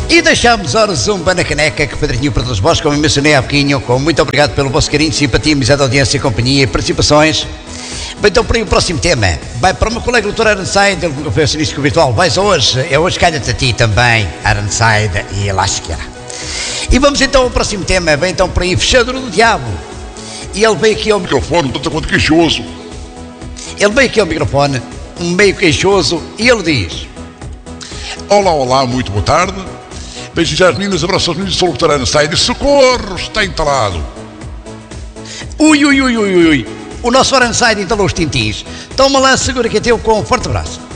E deixamos ora zumba na caneca que Padrinho para todos vós, como eu mencionei há pouquinho, com muito obrigado pelo vosso carinho, simpatia, amizade, audiência, companhia e participações. Bem, então para o próximo tema, vai para o meu colega Dr. Arnside, ele nunca foi acionista virtual, vais hoje calha-te a ti também, Arnside e Elasquera. E vamos então ao próximo tema, vem então para aí, Fechadura do Diabo. E ele veio aqui ao microfone, tanto quanto queixoso. Ele veio aqui ao microfone, meio queixoso, e ele diz: Olá, olá, muito boa tarde. Beijos às meninas, abraços aos meninos, sou o Dr. Arnside. Socorro, está entalado. Ui, o nosso Arnside entalou os tintins. Toma lá, segura que é teu com um forte abraço.